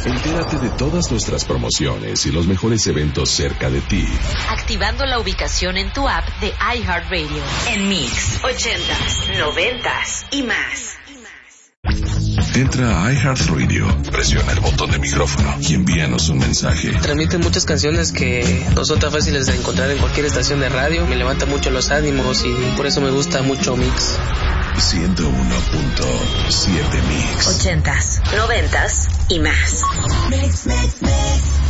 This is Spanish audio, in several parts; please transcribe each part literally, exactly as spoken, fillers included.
Entérate de todas nuestras promociones y los mejores eventos cerca de ti. Activando la ubicación en tu app de iHeartRadio. En Mix, ochentas, noventas y más. Entra a iHeartRadio, presiona el botón de micrófono y envíanos un mensaje. Transmite muchas canciones que no son tan fáciles de encontrar en cualquier estación de radio. Me levanta mucho los ánimos y por eso me gusta mucho Mix. ciento uno punto siete Mix. Ochentas, noventas y más. Mix, mix, mix.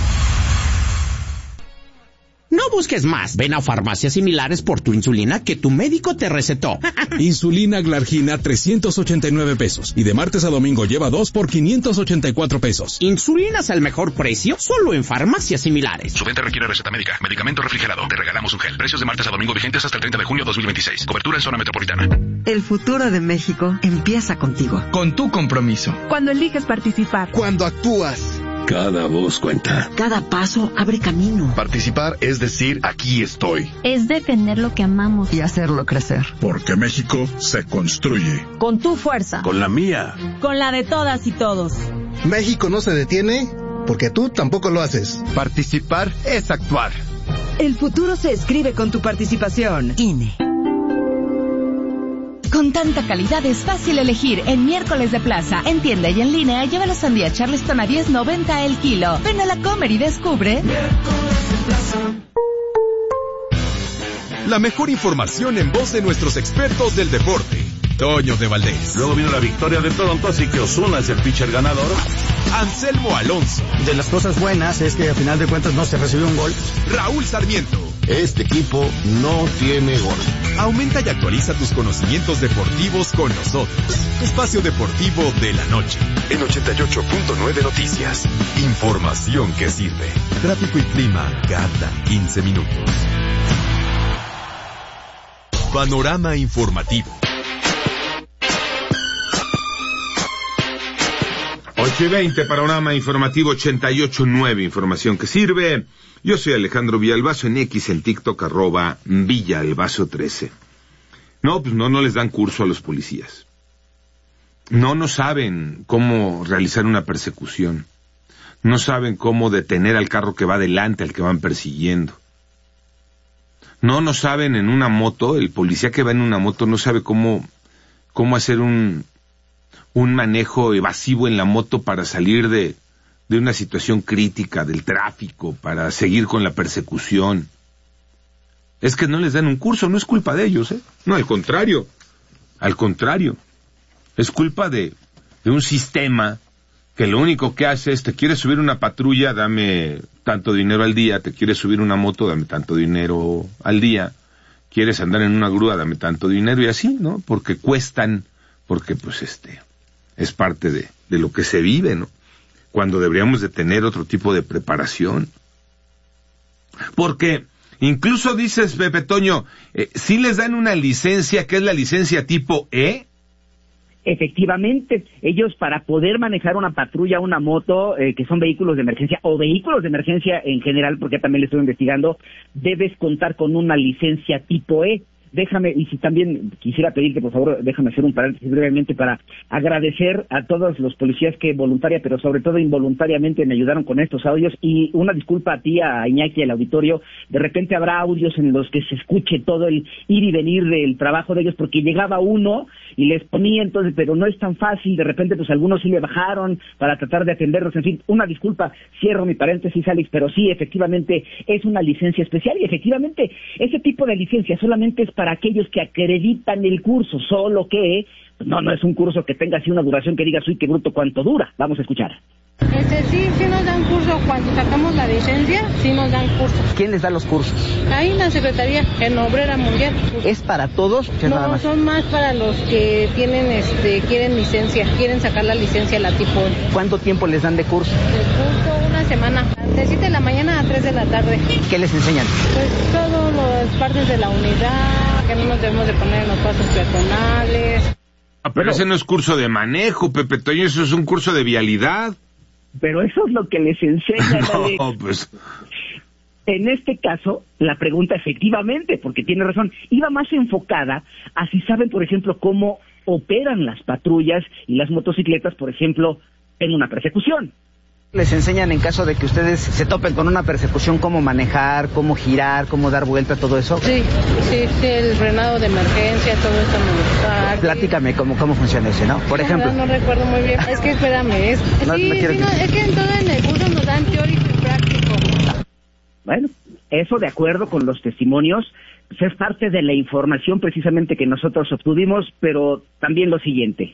No busques más. Ven a farmacias similares por tu insulina que tu médico te recetó. Insulina Glargina, trescientos ochenta y nueve pesos. Y de martes a domingo lleva dos por quinientos ochenta y cuatro pesos. Insulinas al mejor precio, solo en farmacias similares. Su venta requiere receta médica. Medicamento refrigerado. Te regalamos un gel. Precios de martes a domingo vigentes hasta el treinta de junio de dos mil veintiséis. Cobertura en zona metropolitana. El futuro de México empieza contigo. Con tu compromiso. Cuando eliges participar. Cuando actúas. Cada voz cuenta. Cada paso abre camino. Participar es decir, aquí estoy. Es defender lo que amamos. Y hacerlo crecer. Porque México se construye. Con tu fuerza. Con la mía. Con la de todas y todos. México no se detiene porque tú tampoco lo haces. Participar es actuar. El futuro se escribe con tu participación. I N E. Con tanta calidad es fácil elegir. En Miércoles de Plaza, en tienda y en línea, lleva la sandía Charleston a diez noventa el kilo. Ven a la Comer y descubre. La mejor información en voz de nuestros expertos del deporte. Toño de Valdés. Luego vino la victoria de Toronto, así que Ozuna es el pitcher ganador. Anselmo Alonso. De las cosas buenas es que a final de cuentas no se recibió un gol. Raúl Sarmiento. Este equipo no tiene gol. Aumenta y actualiza tus conocimientos deportivos con nosotros. Espacio Deportivo de la Noche. En ochenta y ocho punto nueve Noticias. Información que sirve. Tráfico y clima cada quince minutos. Panorama informativo. ocho y veinte, panorama informativo ochenta y ocho punto nueve, información que sirve. Yo soy Alejandro Villalbazo, en X, en TikTok, arroba Villalbazo trece. No, pues no, no les dan curso a los policías. No, no saben cómo realizar una persecución. No saben cómo detener al carro que va adelante, al que van persiguiendo. No, no saben en una moto, el policía que va en una moto no sabe cómo, cómo hacer un... un manejo evasivo en la moto para salir de, de una situación crítica del tráfico, para seguir con la persecución. Es que no les dan un curso, no es culpa de ellos, ¿eh? No, al contrario, al contrario. Es culpa de, de un sistema que lo único que hace es, te quieres subir una patrulla, dame tanto dinero al día, te quieres subir una moto, dame tanto dinero al día, quieres andar en una grúa, dame tanto dinero, y así, ¿no? Porque cuestan, porque pues este... es parte de, de lo que se vive, ¿no? Cuando deberíamos de tener otro tipo de preparación. Porque incluso dices, Pepe Toño, eh, ¿sí les dan una licencia que es la licencia tipo E? Efectivamente, ellos para poder manejar una patrulla, una moto, eh, que son vehículos de emergencia, o vehículos de emergencia en general, porque también le estoy investigando, debes contar con una licencia tipo E. Déjame, y si también quisiera pedirte, por favor, déjame hacer un paréntesis brevemente para agradecer a todos los policías que voluntaria, pero sobre todo involuntariamente me ayudaron con estos audios, y una disculpa a ti, a Iñaki, al auditorio. De repente habrá audios en los que se escuche todo el ir y venir del trabajo de ellos, porque llegaba uno y les ponía, entonces, pero no es tan fácil, de repente pues algunos sí le bajaron para tratar de atenderlos, en fin, una disculpa, cierro mi paréntesis, Alex, pero sí, efectivamente, es una licencia especial, y efectivamente, ese tipo de licencia solamente es para aquellos que acreditan el curso, solo que no, no es un curso que tenga así una duración que digas, uy, qué bruto, cuánto dura. Vamos a escuchar. Este, sí, sí nos dan curso cuando sacamos la licencia, sí nos dan curso. ¿Quién les da los cursos? Ahí en la Secretaría, en Obrera Mundial. ¿Es para todos? No, nada más? Son más para los que tienen, este, quieren licencia, quieren sacar la licencia, la tipo E. ¿Cuánto tiempo les dan de curso? De curso, una semana, de siete de la mañana a tres de la tarde. ¿Qué les enseñan? Pues todas las partes de la unidad, que no nos debemos de poner en los pasos peatonales. Ah, pero bueno, ese no es curso de manejo, Pepe Toño, eso es un curso de vialidad. Pero eso es lo que les enseñan. No, pues... En este caso, la pregunta efectivamente, porque tiene razón, iba más enfocada a si saben, por ejemplo, cómo operan las patrullas y las motocicletas, por ejemplo, en una persecución. Les enseñan en caso de que ustedes se topen con una persecución cómo manejar, cómo girar, cómo dar vuelta, todo eso. Sí, sí, sí, el frenado de emergencia, todo esto me gusta. Platícame cómo, cómo funciona ese, ¿no? Por La ejemplo. verdad no recuerdo muy bien. Es que espérame, es, No, sí, no quiero sí, que- no, es que en todo en el curso nos dan teórico y práctico. Bueno, eso de acuerdo con los testimonios, pues es parte de la información precisamente que nosotros obtuvimos, pero también lo siguiente.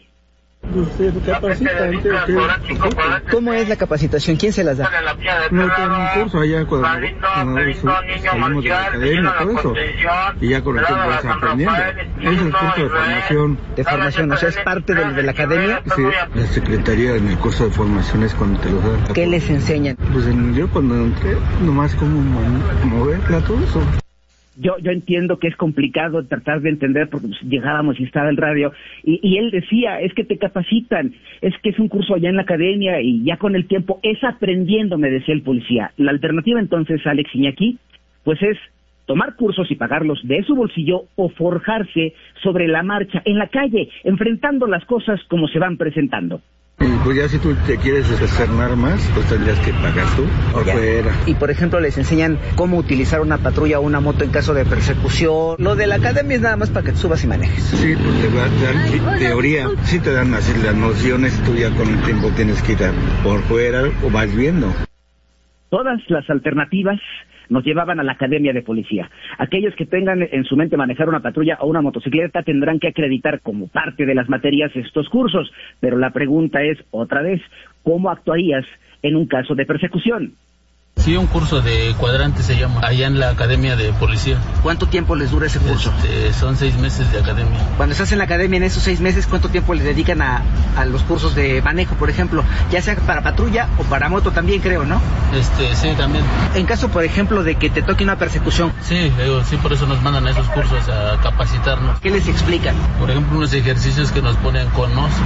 ¿Cómo es la capacitación? ¿Quién se las da? No, tengo un curso allá cuando, cuando salimos de la academia, todo eso. Y ya con el tiempo vas aprendiendo. Es el curso de formación. De formación, o sea, es parte de, de la academia. Sí, la secretaría en el curso de formación es cuando te lo dan. ¿Qué les enseñan? Pues en, yo cuando entré, nomás cómo man- moverla, todo eso. Yo, yo entiendo que es complicado tratar de entender porque pues, llegábamos y estaba el radio y, y él decía, es que te capacitan, es que es un curso allá en la academia y ya con el tiempo es aprendiendo, me decía el policía. La alternativa entonces, Alex Iñaki, pues es tomar cursos y pagarlos de su bolsillo o forjarse sobre la marcha en la calle, enfrentando las cosas como se van presentando. Y pues ya si tú te quieres externar más, pues tendrías que pagar tú por fuera. Y por ejemplo les enseñan cómo utilizar una patrulla o una moto en caso de persecución. Lo de la academia es nada más para que te subas y manejes. Sí, pues te va- te dan te- teoría, sí te dan así las nociones, tú ya con el tiempo tienes que ir a- por fuera o vas viendo. Todas las alternativas nos llevaban a la academia de policía. Aquellos que tengan en su mente manejar una patrulla o una motocicleta tendrán que acreditar como parte de las materias estos cursos, pero la pregunta es, otra vez, ¿cómo actuarías en un caso de persecución? Sí, un curso de cuadrante se llama, allá en la Academia de Policía. ¿Cuánto tiempo les dura ese curso? Este, son seis meses de academia. Cuando estás en la academia en esos seis meses, ¿cuánto tiempo les dedican a, a los cursos de manejo, por ejemplo? Ya sea para patrulla o para moto también, creo, ¿no? Este, sí, también. En caso, por ejemplo, de que te toque una persecución. Sí, digo, sí, por eso nos mandan a esos cursos a capacitarnos. ¿Qué les explican? Por ejemplo, unos ejercicios que nos ponen con nos.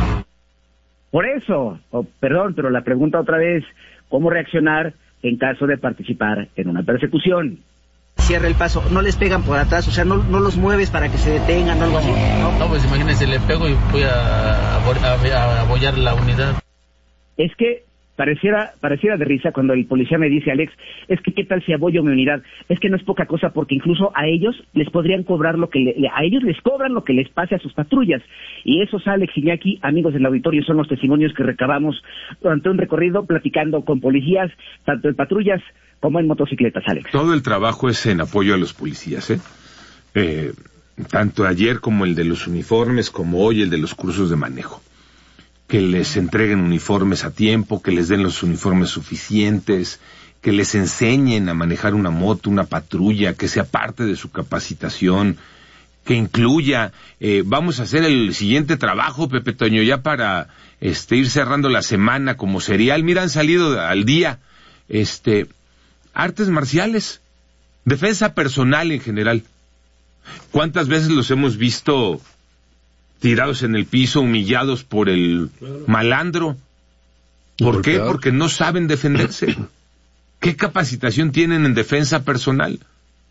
Por eso, oh, perdón, pero la pregunta otra vez, ¿cómo reaccionar en caso de participar en una persecución? Cierra el paso, no les pegan por atrás, o sea, no, no los mueves para que se detengan o algo así. No, no, pues imagínense, le pego y voy a, a, a, a abollar la unidad. Es que pareciera pareciera de risa cuando el policía me dice, Alex, es que qué tal si abollo mi unidad. Es que no es poca cosa porque incluso a ellos les podrían cobrar lo que le, a ellos les cobran lo que les pase a sus patrullas. Y esos, Alex Iñaki, amigos del auditorio, son los testimonios que recabamos durante un recorrido platicando con policías, tanto en patrullas como en motocicletas, Alex. Todo el trabajo es en apoyo a los policías, ¿eh? Eh, tanto ayer como el de los uniformes, como hoy el de los cursos de manejo. Que les entreguen uniformes a tiempo, que les den los uniformes suficientes, que les enseñen a manejar una moto, una patrulla, que sea parte de su capacitación, que incluya, eh, vamos a hacer el siguiente trabajo, Pepe Toño, ya para este ir cerrando la semana como serial. Mira, han salido al día, este, artes marciales, defensa personal en general. ¿Cuántas veces los hemos visto tirados en el piso, humillados por el malandro? ¿Por qué? Porque no saben defenderse. ¿Qué capacitación tienen en defensa personal?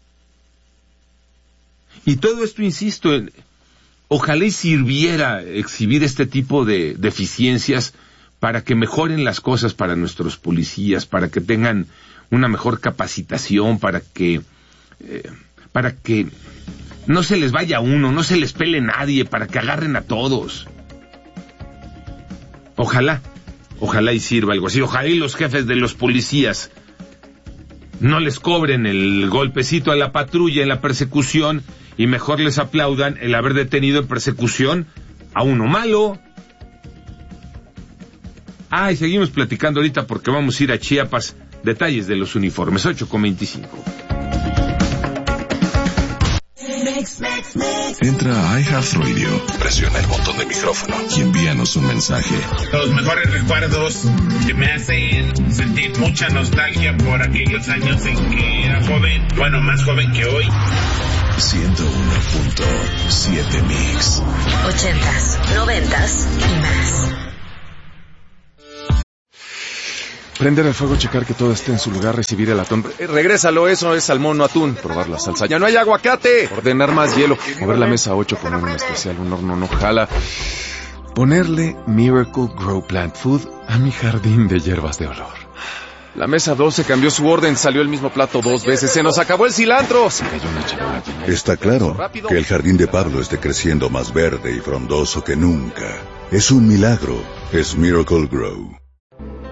Y todo esto, insisto, en, ojalá y sirviera exhibir este tipo de deficiencias para que mejoren las cosas para nuestros policías, para que tengan una mejor capacitación, para que eh, para que no se les vaya uno, no se les pele nadie, para que agarren a todos. Ojalá, ojalá y sirva algo así. Ojalá y los jefes de los policías no les cobren el golpecito a la patrulla en la persecución y mejor les aplaudan el haber detenido en persecución a uno malo. Ah, y seguimos platicando ahorita porque vamos a ir a Chiapas. Detalles de los uniformes, ocho con veinticinco. Entra a iHeartRadio, presiona el botón de micrófono y envíanos un mensaje. Los mejores recuerdos que me hacen sentir mucha nostalgia por aquellos años en que era joven, bueno, más joven que hoy. ciento uno punto siete Mix. Ochentas, noventas y más. Prender el fuego, checar que todo esté en su lugar, recibir el atún. Eh, regrésalo, eso es salmón, no atún. Probar la salsa. ¡Ya no hay aguacate! Ordenar más hielo. Mover la mesa ocho, poner un especial, un horno no jala. Ponerle Miracle Grow Plant Food a mi jardín de hierbas de olor. La mesa doce cambió su orden, salió el mismo plato dos veces, se nos acabó el cilantro. Se cayó una charola. Está claro que el jardín de Pablo esté creciendo más verde y frondoso que nunca. Es un milagro. Es Miracle Grow.